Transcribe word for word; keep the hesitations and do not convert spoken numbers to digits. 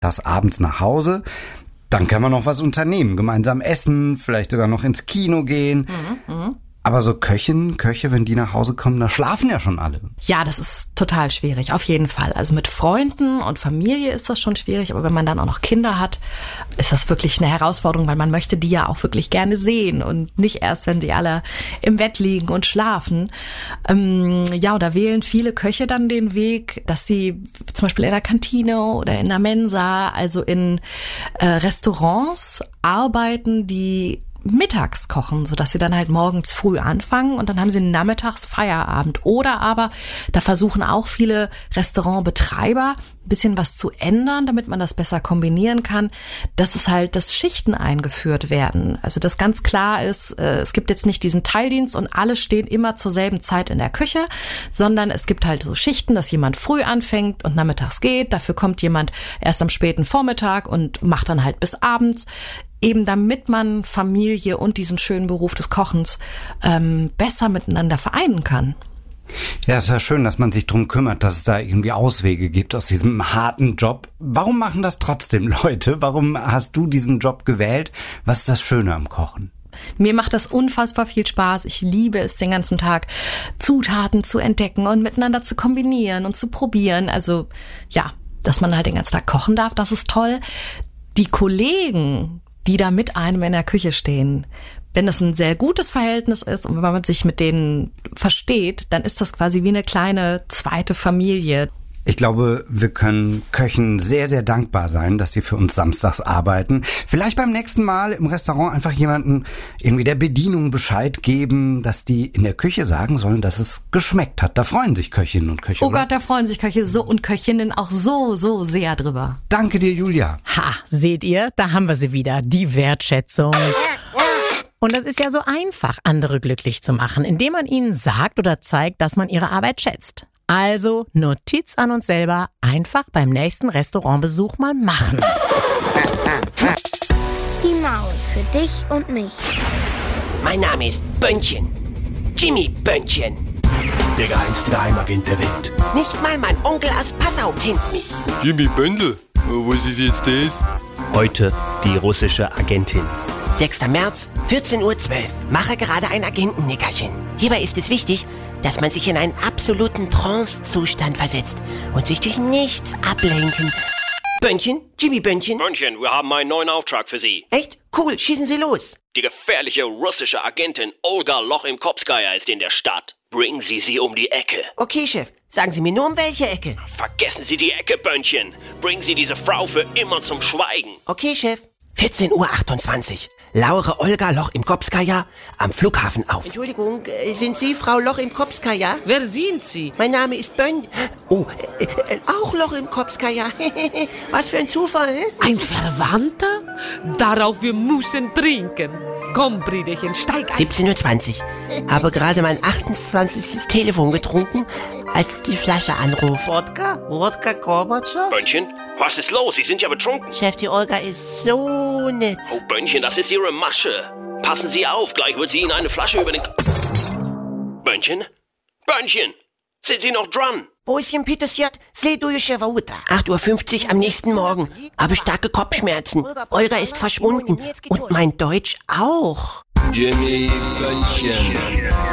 das abends nach Hause. Dann kann man noch was unternehmen, gemeinsam essen, vielleicht sogar noch ins Kino gehen. Mhm, mh. Aber so Köchinnen, Köche, wenn die nach Hause kommen, da schlafen ja schon alle. Ja, das ist total schwierig, auf jeden Fall. Also mit Freunden und Familie ist das schon schwierig, aber wenn man dann auch noch Kinder hat, ist das wirklich eine Herausforderung, weil man möchte die ja auch wirklich gerne sehen und nicht erst, wenn sie alle im Bett liegen und schlafen. Ähm, ja, da wählen viele Köche dann den Weg, dass sie zum Beispiel in der Kantine oder in der Mensa, also in äh, Restaurants arbeiten, die mittags kochen, sodass sie dann halt morgens früh anfangen und dann haben sie nachmittags Feierabend. Oder aber, da versuchen auch viele Restaurantbetreiber ein bisschen was zu ändern, damit man das besser kombinieren kann, dass es halt, dass Schichten eingeführt werden. Also dass ganz klar ist, es gibt jetzt nicht diesen Teildienst und alle stehen immer zur selben Zeit in der Küche, sondern es gibt halt so Schichten, dass jemand früh anfängt und nachmittags geht. Dafür kommt jemand erst am späten Vormittag und macht dann halt bis abends. Eben damit man Familie und diesen schönen Beruf des Kochens ähm, besser miteinander vereinen kann. Ja, es ist ja schön, dass man sich drum kümmert, dass es da irgendwie Auswege gibt aus diesem harten Job. Warum machen das trotzdem Leute? Warum hast du diesen Job gewählt? Was ist das Schöne am Kochen? Mir macht das unfassbar viel Spaß. Ich liebe es, den ganzen Tag Zutaten zu entdecken und miteinander zu kombinieren und zu probieren. Also ja, dass man halt den ganzen Tag kochen darf, das ist toll. Die Kollegen, die da mit einem in der Küche stehen, wenn das ein sehr gutes Verhältnis ist und wenn man sich mit denen versteht, dann ist das quasi wie eine kleine zweite Familie. Ich glaube, wir können Köchen sehr, sehr dankbar sein, dass sie für uns samstags arbeiten. Vielleicht beim nächsten Mal im Restaurant einfach jemanden irgendwie der Bedienung Bescheid geben, dass die in der Küche sagen sollen, dass es geschmeckt hat. Da freuen sich Köchinnen und Köche. Oh oder? Gott, da freuen sich Köche so und Köchinnen auch so, so sehr drüber. Danke dir, Julia. Ha, seht ihr, da haben wir sie wieder, die Wertschätzung. Und das ist ja so einfach, andere glücklich zu machen, indem man ihnen sagt oder zeigt, dass man ihre Arbeit schätzt. Also Notiz an uns selber, einfach beim nächsten Restaurantbesuch mal machen. Die Maus für dich und mich. Mein Name ist Bönnchen. Jimmy Bönnchen. Der geheimste Geheimagent der Welt. Nicht mal mein Onkel aus Passau kennt mich. Jimmy Bündel, was ist jetzt das? Heute die russische Agentin. sechster März, vierzehn Uhr zwölf. Mache gerade ein Agentennickerchen. Hierbei ist es wichtig, dass man sich in einen absoluten Trance-Zustand versetzt und sich durch nichts ablenken. Bönnchen? Jimmy Bönnchen? Bönnchen, wir haben einen neuen Auftrag für Sie. Echt? Cool, schießen Sie los. Die gefährliche russische Agentin Olga Lochimkopskaja ist in der Stadt. Bringen Sie sie um die Ecke. Okay, Chef. Sagen Sie mir nur, um welche Ecke. Vergessen Sie die Ecke, Bönnchen. Bringen Sie diese Frau für immer zum Schweigen. Okay, Chef. vierzehn Uhr achtundzwanzig. Lauere Olga Lochimkopskaja am Flughafen auf. Entschuldigung, sind Sie Frau Lochimkopskaja? Wer sind Sie? Mein Name ist Bönn... Oh, äh, äh, auch Lochimkopskaja. Was für ein Zufall. Ein Verwandter? Darauf wir müssen trinken. Komm, Brüderchen, steig ein. siebzehn Uhr zwanzig. Habe gerade mein achtundzwanzigstes Telefon getrunken, als die Flasche anruft. Wodka? Wodka Gorbatschow? Bönnchen? Was ist los? Sie sind ja betrunken. Chef, die Olga ist so nett. Oh, Bönnchen, das ist Ihre Masche. Passen Sie auf, gleich wird sie Ihnen eine Flasche über den... K- Bönnchen? Bönnchen! Sind Sie noch dran? Boschen Petersjad, следующая валюта. acht Uhr fünfzig am nächsten Morgen. Habe starke Kopfschmerzen. Olga ist verschwunden. Und mein Deutsch auch. Jimmy Bönnchen.